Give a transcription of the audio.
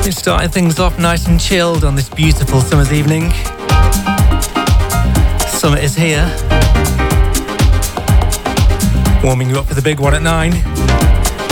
Starting things off nice and chilled on this beautiful summer's evening. Summer is here. Warming you up for the big one at 9.